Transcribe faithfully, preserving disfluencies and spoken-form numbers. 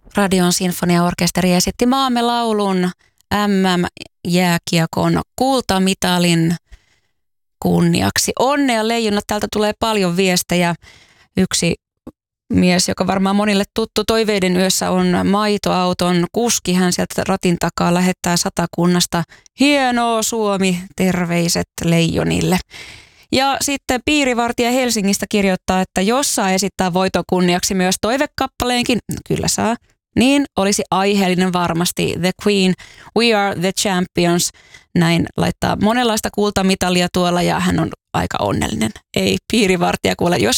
Radion sinfoniaorkesteri esitti maamme laulun M M-jääkiekon kultamitalin kunniaksi. Onnea leijonat, täältä tulee paljon viestejä. Yksi mies, joka varmaan monille tuttu Toiveiden yössä on maitoauton kuski. Hän sieltä ratin takaa lähettää Satakunnasta. Hienoa Suomi, terveiset leijonille. Ja sitten piirivartija Helsingistä kirjoittaa, että jos saa esittää voiton kunniaksi myös toivekappaleenkin, kyllä saa, niin olisi aiheellinen varmasti The Queen, We Are the Champions. Näin laittaa monenlaista kultamitalia tuolla ja hän on aika onnellinen. Ei piirivartija kuule, jos